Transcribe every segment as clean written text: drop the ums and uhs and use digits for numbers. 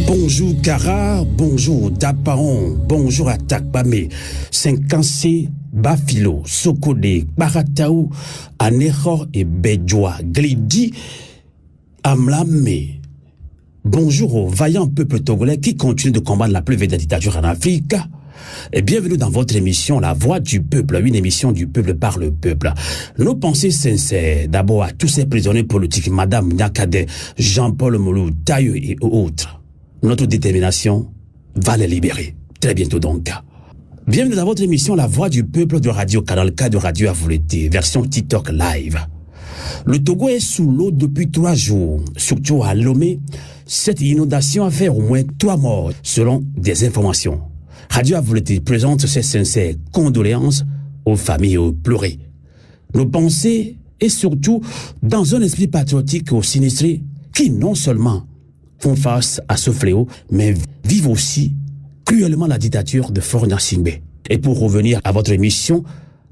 Bonjour Kara, bonjour Dapaon, bonjour Atakbame, Senkanse, Bafilo, Sokode, Barataou, Aneho et Bedjoa, Glidi, Amlame. Bonjour au vaillant peuple togolais qui continue de combattre la plus vieille dictature en Afrique. Et bienvenue dans votre émission La Voix du Peuple, une émission du peuple par le peuple. Nos pensées sincères d'abord à tous ces prisonniers politiques, Madame Nyakade, Jean-Paul Moulou, Taïeu et autres. Notre détermination va les libérer. Très bientôt donc. Bienvenue dans votre émission La Voix du Peuple de Radio Canal K de Radio Avouleté, version TikTok Live. Le Togo est sous l'eau depuis 3 jours, surtout à Lomé. Cette inondation a fait au moins 3 morts, selon des informations. Radio Avouleté présente ses sincères condoléances aux familles pleurées. Nos pensées et surtout dans un esprit patriotique aux sinistrés qui non seulement font face à ce fléau, mais vivent aussi cruellement la dictature de Faure Gnassingbé. Et pour revenir à votre émission,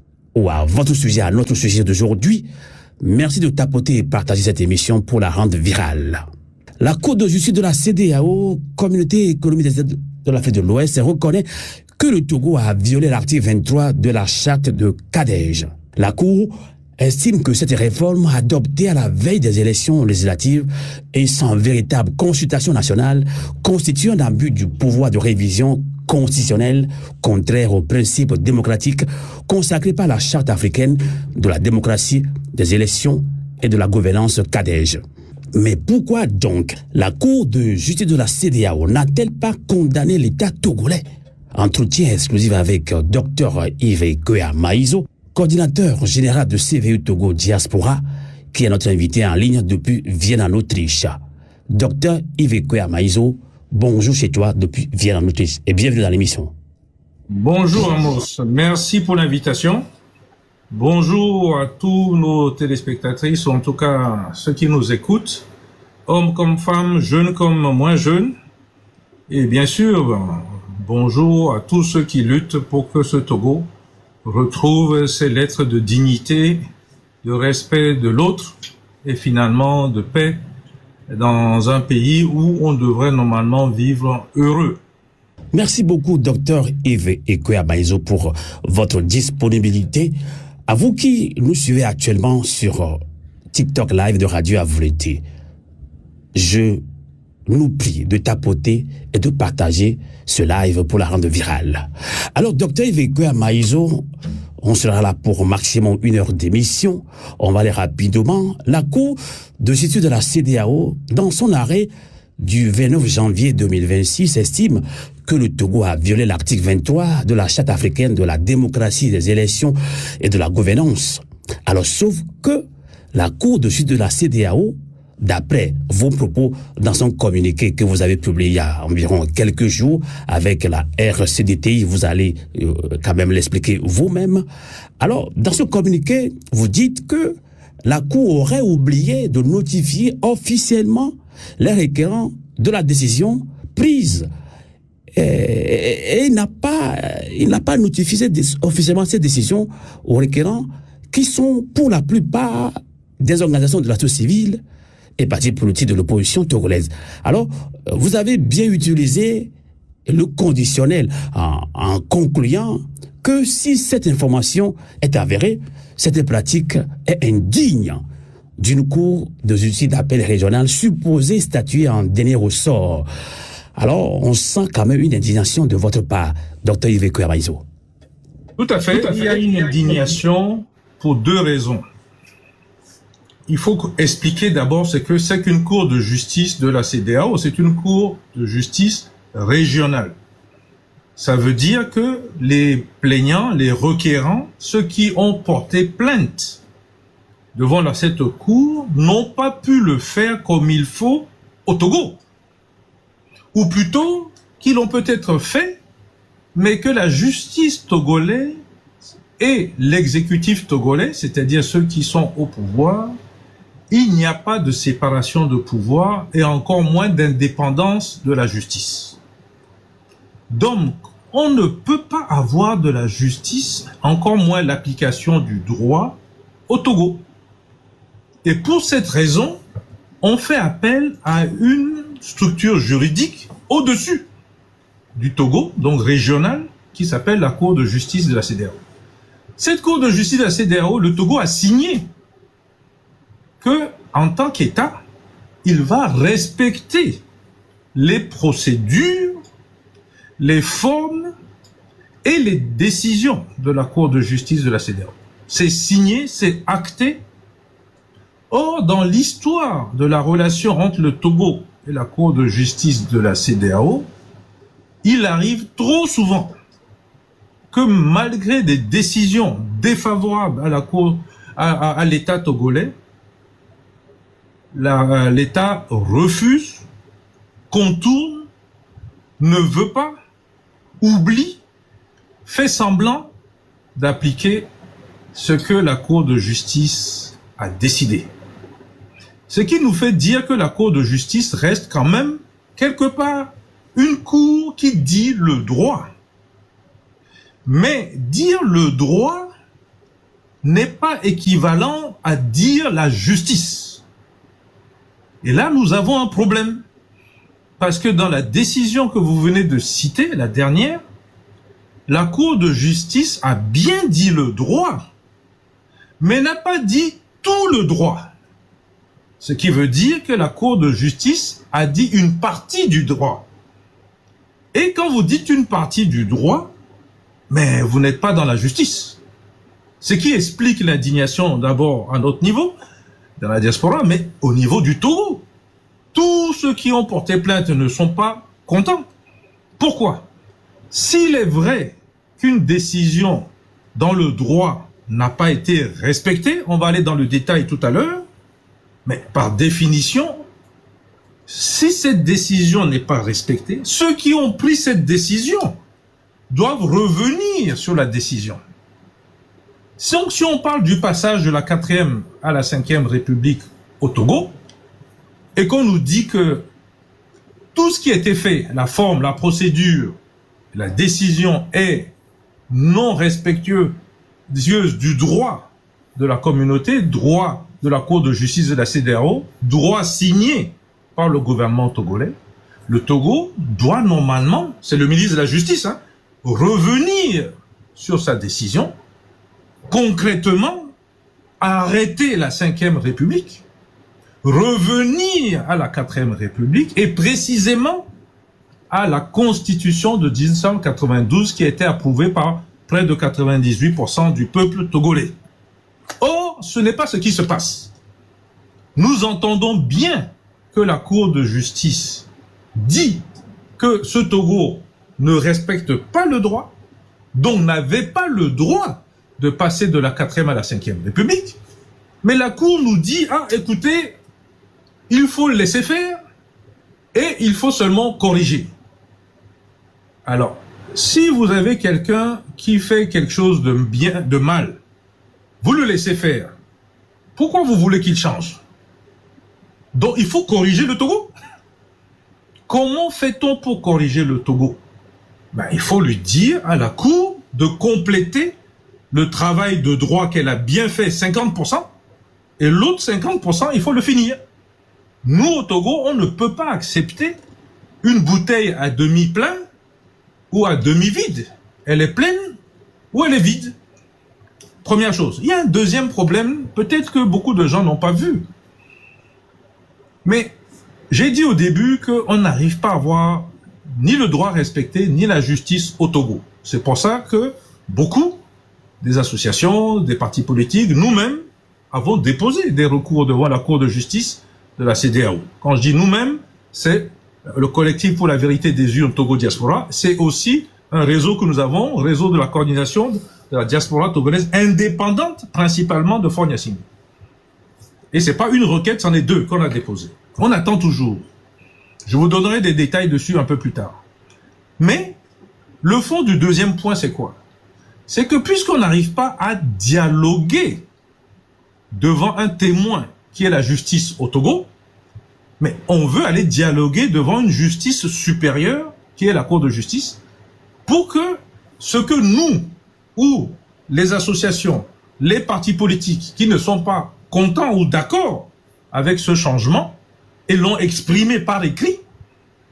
ou à votre sujet, à notre sujet d'aujourd'hui, merci de tapoter et partager cette émission pour la rendre virale. La Cour de justice de la CEDEAO, Communauté économique de l'Afrique de l'Ouest, reconnaît que le Togo a violé l'article 23 de la charte de Cadège. La Cour estime que cette réforme adoptée à la veille des élections législatives et sans véritable consultation nationale constitue un abus du pouvoir de révision constitutionnelle contraire aux principes démocratiques consacrés par la Charte africaine de la démocratie, des élections et de la gouvernance Cadège. Mais pourquoi donc la Cour de justice de la CEDEAO n'a-t-elle pas condamné l'État togolais? Entretien exclusif avec Dr Yves Kwea Maïzo, coordinateur général de CVU Togo Diaspora, qui est notre invité en ligne depuis Vienne en Autriche. Dr Yves Kwea Maïzo, bonjour chez toi depuis Vienne en Autriche et bienvenue dans l'émission. Bonjour Amos, merci pour l'invitation. Bonjour à tous nos téléspectatrices, en tout cas ceux qui nous écoutent, hommes comme femmes, jeunes comme moins jeunes. Et bien sûr, bonjour à tous ceux qui luttent pour que ce Togo retrouve ses lettres de dignité, de respect de l'autre et finalement de paix dans un pays où on devrait normalement vivre heureux. Merci beaucoup, Dr Yves Kwea Maïzo, pour votre disponibilité. À vous qui nous suivez actuellement sur TikTok Live de Radio Avouleté, je nous prie de tapoter et de partager ce live pour la rendre virale. Alors, Dr Yves Kwea Maïzo, on sera là pour maximum 1 heure d'émission. On va aller rapidement. La Cour de justice de la CEDEAO, dans son arrêt du 29 janvier 2026, estime que le Togo a violé l'article 23 de la Charte africaine de la démocratie, des élections et de la gouvernance. Alors, sauf que la Cour de justice de la CEDEAO, d'après vos propos dans son communiqué que vous avez publié il y a environ quelques jours avec la RCDTI, vous allez quand même l'expliquer vous-même. Alors, dans ce communiqué, vous dites que la Cour aurait oublié de notifier officiellement les requérants de la décision prise. Et il n'a pas notifié officiellement ces décisions aux requérants qui sont pour la plupart des organisations de la société civile et partis politiques de l'opposition togolaise. Alors, vous avez bien utilisé le conditionnel en concluant que si cette information est avérée, cette pratique est indigne d'une cour de justice d'appel régionale supposée statuer en dernier ressort. Alors, on sent quand même une indignation de votre part, Dr Yves Kwea Maïzo. Tout à fait. Il y a une indignation pour 2 raisons. Il faut expliquer d'abord ce que c'est qu'une cour de justice de la CEDEAO. C'est une cour de justice régionale. Ça veut dire que les plaignants, les requérants, ceux qui ont porté plainte devant cette cour n'ont pas pu le faire comme il faut au Togo. Ou plutôt qu'ils l'ont peut-être fait, mais que la justice togolaise et l'exécutif togolais, c'est-à-dire ceux qui sont au pouvoir, il n'y a pas de séparation de pouvoir et encore moins d'indépendance de la justice. Donc, on ne peut pas avoir de la justice, encore moins l'application du droit, au Togo. Et pour cette raison, on fait appel à une structure juridique au-dessus du Togo, donc régionale, qui s'appelle la Cour de justice de la CEDEAO. Cette Cour de justice de la CEDEAO, le Togo a signé que, en tant qu'État, il va respecter les procédures, les formes et les décisions de la Cour de justice de la CEDEAO. C'est signé, c'est acté. Or, dans l'histoire de la relation entre le Togo et la Cour de justice de la CEDEAO, il arrive trop souvent que malgré des décisions défavorables à la Cour, à l'État togolais, l'État refuse, contourne, ne veut pas, oublie, fait semblant d'appliquer ce que la Cour de justice a décidé. Ce qui nous fait dire que la Cour de justice reste quand même, quelque part, une cour qui dit le droit. Mais dire le droit n'est pas équivalent à dire la justice. Et là, nous avons un problème. Parce que dans la décision que vous venez de citer, la dernière, la Cour de justice a bien dit le droit, mais n'a pas dit tout le droit. Ce qui veut dire que la Cour de justice a dit une partie du droit. Et quand vous dites une partie du droit, mais vous n'êtes pas dans la justice. Ce qui explique l'indignation d'abord à notre niveau, dans la diaspora, mais au niveau du Togo. Tous ceux qui ont porté plainte ne sont pas contents. Pourquoi? S'il est vrai qu'une décision dans le droit n'a pas été respectée, on va aller dans le détail tout à l'heure, mais par définition, si cette décision n'est pas respectée, ceux qui ont pris cette décision doivent revenir sur la décision. Donc, si on parle du passage de la 4e à la 5e République au Togo, et qu'on nous dit que tout ce qui a été fait, la forme, la procédure, la décision est non respectueuse du droit de la communauté, droit de la Cour de justice de la CEDEAO, droit signé par le gouvernement togolais, le Togo doit normalement, c'est le ministre de la Justice, revenir sur sa décision, concrètement arrêter la 5e République, revenir à la 4e République et précisément à la Constitution de 1992 qui a été approuvée par près de 98% du peuple togolais. Or, ce n'est pas ce qui se passe. Nous entendons bien que la Cour de justice dit que ce Togo ne respecte pas le droit, donc n'avait pas le droit de passer de la 4e à la 5e République. Mais la Cour nous dit, ah, écoutez, il faut le laisser faire et il faut seulement corriger. Alors, si vous avez quelqu'un qui fait quelque chose de bien, de mal, vous le laissez faire. Pourquoi vous voulez qu'il change? Donc, il faut corriger le Togo. Comment fait-on pour corriger le Togo? Il faut lui dire à la Cour de compléter le travail de droit qu'elle a bien fait 50%, et l'autre 50%, il faut le finir. Nous, au Togo, on ne peut pas accepter une bouteille à demi-plein ou à demi-vide. Elle est pleine ou elle est vide. Première chose. Il y a un deuxième problème, peut-être que beaucoup de gens n'ont pas vu. Mais j'ai dit au début qu'on n'arrive pas à avoir ni le droit respecté, ni la justice au Togo. C'est pour ça que beaucoup des associations, des partis politiques, nous-mêmes, avons déposé des recours devant la Cour de justice de la CEDEAO. Quand je dis nous-mêmes, c'est le collectif pour la vérité des urnes Togo Diaspora. C'est aussi un réseau que nous avons, réseau de la coordination de la diaspora togolaise indépendante, principalement de Fort Gnassingbé. Et c'est pas une requête, c'en est deux qu'on a déposées. On attend toujours. Je vous donnerai des détails dessus un peu plus tard. Mais le fond du deuxième point, c'est quoi? C'est que puisqu'on n'arrive pas à dialoguer devant un témoin qui est la justice au Togo, mais on veut aller dialoguer devant une justice supérieure qui est la Cour de justice pour que ce que nous ou les associations, les partis politiques qui ne sont pas contents ou d'accord avec ce changement et l'ont exprimé par écrit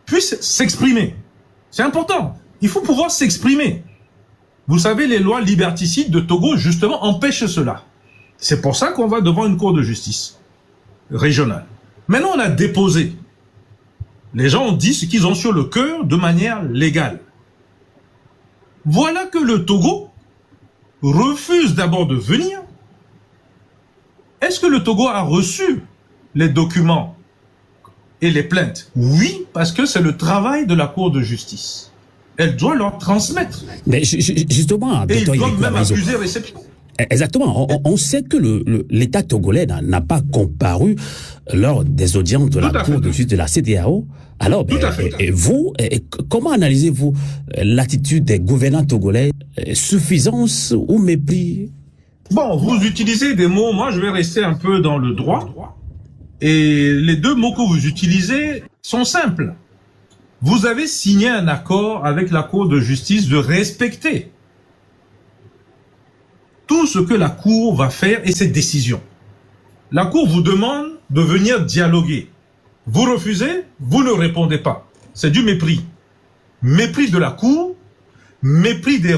puisse s'exprimer. C'est important. Il faut pouvoir s'exprimer. Vous savez, les lois liberticides de Togo, justement, empêchent cela. C'est pour ça qu'on va devant une cour de justice régionale. Maintenant, on a déposé. Les gens ont dit ce qu'ils ont sur le cœur de manière légale. Voilà que le Togo refuse d'abord de venir. Est-ce que le Togo a reçu les documents et les plaintes? Oui, parce que c'est le travail de la Cour de justice. Elle doit leur transmettre. Mais justement, et ils doivent même accuser réception. Exactement. On sait que l'État togolais n'a pas comparu lors des audiences de la Cour de justice de la CEDEAO. Alors, et vous, comment analysez-vous l'attitude des gouvernants togolais? Suffisance ou mépris? Bon, vous utilisez des mots, moi je vais rester un peu dans le droit. Et les deux mots que vous utilisez sont simples. Vous avez signé un accord avec la Cour de justice de respecter tout ce que la Cour va faire et ses décisions. La Cour vous demande de venir dialoguer. Vous refusez, vous ne répondez pas. C'est du mépris. Mépris de la Cour, mépris des